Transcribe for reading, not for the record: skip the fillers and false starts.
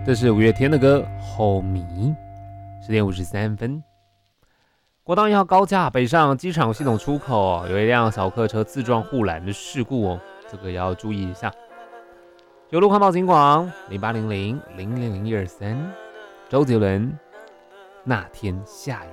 这是五月天的歌《Hold Me》，10点53分。国道1号高架北上机场系统出口有一辆小客车自撞护栏的事故哦，这个要注意一下。有路况报警广0800000123，周杰伦那天下雨